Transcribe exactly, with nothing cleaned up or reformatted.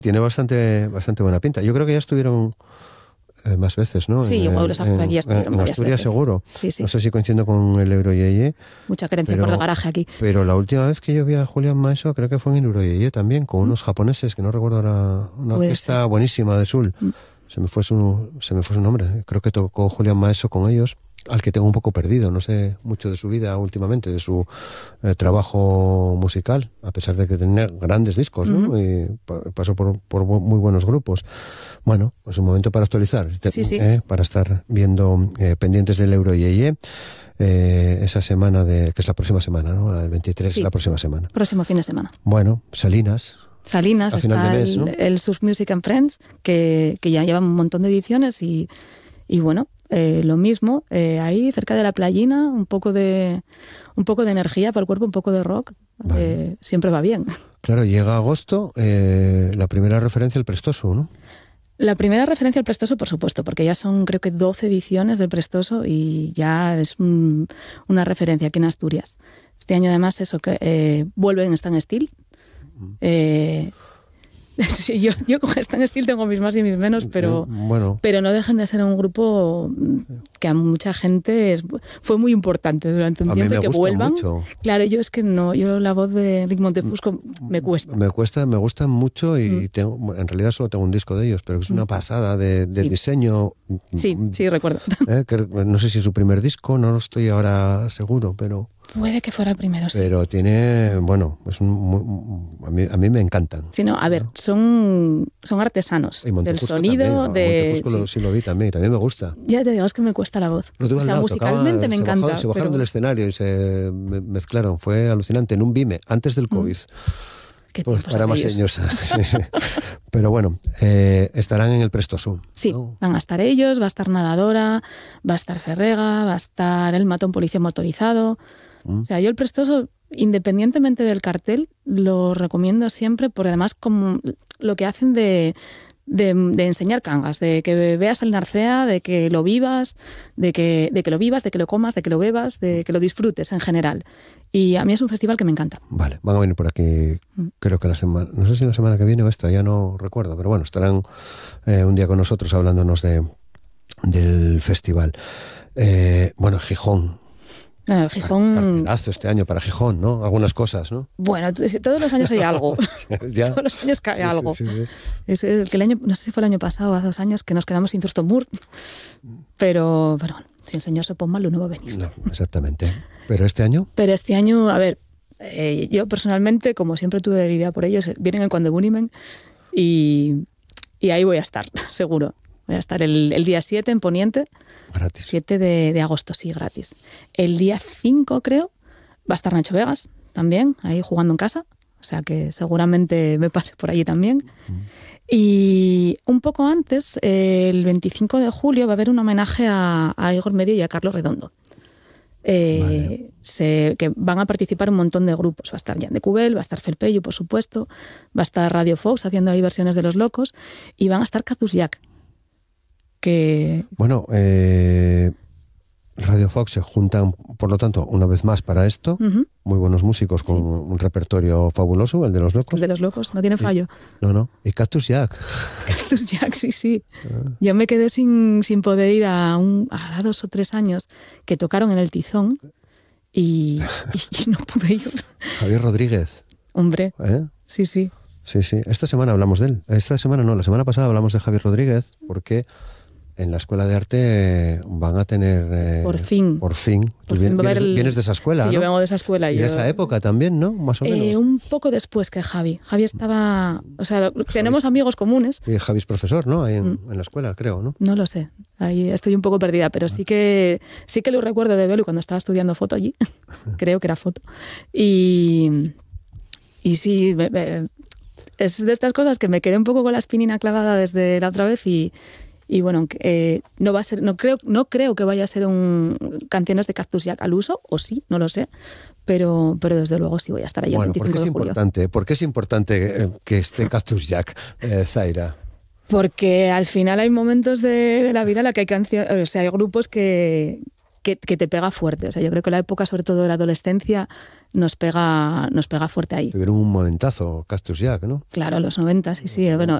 Tiene bastante, bastante buena pinta. Yo creo que ya estuvieron eh, más veces, ¿no? Sí, en, igual los por aquí ya estuvieron en varias Asturias veces. seguro. Sí, sí. No sé si coincido con el Euroyeye. Mucha creencia pero, por el garaje aquí. Pero la última vez que yo vi a Julián Maeso creo que fue en el Euroyeye también, con ¿Mm? unos japoneses que no recuerdo ahora, una Puede orquesta ser. buenísima de Sul. ¿Mm? Se me fue su, se me fue su nombre. Creo que tocó Julián Maeso con ellos, al que tengo un poco perdido. No sé mucho de su vida últimamente, de su eh, trabajo musical, a pesar de que tenía grandes discos, ¿no? Uh-huh. Y pasó por, por muy buenos grupos. Bueno, es un momento para actualizar, sí, sí. Eh, para estar viendo eh, pendientes del Euroyeye. Eh, esa semana, de que es la próxima semana, ¿no? La del veintitrés, sí. la próxima semana. Próximo fin de semana. Bueno, Salinas. Salinas, a final está de mes, ¿no? el, el Surf Music and Friends, que, que ya lleva un montón de ediciones y, y bueno, eh, lo mismo, eh, ahí cerca de la playina, un poco de un poco de energía para el cuerpo, un poco de rock, vale. eh, siempre va bien. Claro, llega agosto, eh, la primera referencia al Prestoso, ¿no? La primera referencia al Prestoso, por supuesto, porque ya son creo que doce ediciones del Prestoso y ya es un, una referencia aquí en Asturias. Este año además eso que eh, vuelven Stan Steel. Eh, sí, yo, yo con Stan Steel tengo mis más y mis menos, pero, bueno. pero no dejan de ser un grupo que a mucha gente es, fue muy importante durante un a tiempo mí me y que gusta vuelvan. Mucho. Claro, yo es que no, yo la voz de Rick Montefusco me cuesta. Me cuesta, me gustan mucho y mm. tengo, en realidad solo tengo un disco de ellos, pero es una pasada de, de sí. diseño. Sí, sí, recuerdo. Eh, que, no sé si es su primer disco, no lo estoy ahora seguro, pero... Puede que fuera el primero, sí. Pero tiene, bueno, es un, a, mí, a mí me encantan. Sí, no, a ver, son, son artesanos del sonido, también, de... Montefusco sí. Lo, sí lo vi también, también me gusta. Ya te digo, es que me cuesta la voz. Lo tuve o sea, lado, musicalmente tocaba, me se encanta. Bajaron, se bajaron pero... del escenario y se mezclaron, fue alucinante, en un Vime, antes del COVID. Mm. Pues para más señosa. sí, sí. Pero bueno, eh, estarán en el Prestoso. Sí, ¿no? Van a estar ellos, va a estar Nadadora, va a estar Ferrega, va a estar El Matón Policía Motorizado. Mm. O sea, yo el Prestoso, independientemente del cartel, lo recomiendo siempre, porque además como lo que hacen de, de, de enseñar cangas, de que veas el Narcea, de que lo vivas, de que, de que lo vivas, de que lo comas, de que lo bebas, de que lo disfrutes en general. Y a mí es un festival que me encanta. Vale, van a venir por aquí, creo que la semana, no sé si la semana que viene o esta, ya no recuerdo, pero bueno, estarán eh, un día con nosotros hablándonos de del festival. Eh, bueno, Gijón. No, Gijón... Cartelazo este año para Gijón, ¿no? Algunas cosas, ¿no? Bueno, todos los años hay algo. ¿Ya? Todos los años cae sí, algo. Sí, sí, sí. Es el que el año, no sé si fue el año pasado o hace dos años, que nos quedamos sin Thurston Moore. Pero, pero bueno, si el señor se pone malo, no va a venir. No, exactamente. ¿Pero este año? Pero este año, a ver, eh, yo personalmente, como siempre tuve la idea por ellos, vienen en Cuando Bunimen y, y ahí voy a estar, seguro. Voy a estar el, el día siete en Poniente. Gratis. siete de, de agosto, sí, gratis. El día cinco, creo, va a estar Nacho Vegas también, ahí jugando en casa. O sea que seguramente me pase por allí también. Mm. Y un poco antes, eh, el veinticinco de julio, va a haber un homenaje a, a Igor Medio y a Carlos Redondo. Eh, vale. se, que van a participar un montón de grupos. Va a estar Jan de Cubel, va a estar Felpeyo, por supuesto, va a estar Radio Fox haciendo ahí versiones de Los Locos y van a estar Cactus Jack. Que... Bueno, eh, Radio Fox se juntan, por lo tanto, una vez más para esto. Uh-huh. Muy buenos músicos con sí. un repertorio fabuloso, el de Los Locos. El de Los Locos, no tiene fallo. Y, no, no. Y Cactus Jack. Cactus Jack, sí, sí. Uh. Yo me quedé sin, sin poder ir a, un, a dos o tres años que tocaron en el Tizón y, y, y no pude ir. Javier Rodríguez. Hombre, ¿Eh? sí, sí. Sí, sí. Esta semana hablamos de él. Esta semana no, la semana pasada hablamos de Javier Rodríguez porque... En la Escuela de Arte van a tener... Eh, por fin. Por fin. Por Tú fin vienes, el... vienes de esa escuela, sí, ¿no? yo vengo de esa escuela. Y yo... de esa época también, ¿no? Más o menos. Eh, un poco después que Javi. Javi estaba... O sea, Javi, tenemos amigos comunes. Y Javi es profesor, ¿no? Ahí en, mm. en la escuela, creo, ¿no? No lo sé. Ahí estoy un poco perdida, pero ah. sí que sí que lo recuerdo de verlo cuando estaba estudiando foto allí. Creo que era foto. Y... Y sí... Me, me, es de estas cosas que me quedé un poco con la espinina clavada desde la otra vez y... Y bueno, eh, no va a ser, no creo, no creo que vaya a ser un canciones de Cactus Jack al uso, o sí, no lo sé, pero, pero desde luego sí voy a estar allí bueno, el veinticinco ¿por qué es de julio. importante? ¿Por qué es importante que esté Cactus Jack, eh, Zaira? Porque al final hay momentos de, de la vida en la que hay canciones, o sea, hay grupos que, que, que te pega fuerte. O sea, yo creo que la época, sobre todo de la adolescencia, nos pega, nos pega fuerte ahí. Tuvieron un momentazo, Cactus Jack, ¿no? Claro, los noventa, sí, sí. Bueno,